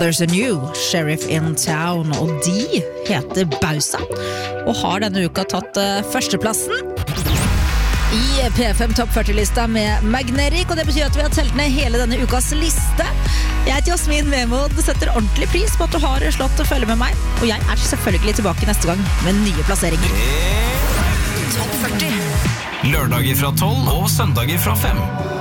There's a new sheriff in town, og de heter Bausa, og har denne uka tatt førsteplassen i P5 Topp 40-lista med Magnetic, og det betyr at vi har telt ned hele denne ukas liste. Jeg heter Jasmin Vemod, setter ordentlig pris på at du har slått å følge med meg, og jeg er selvfølgelig tilbake neste gang med nye plasseringer. Topp 40. Lørdager fra 12 og søndager fra 5.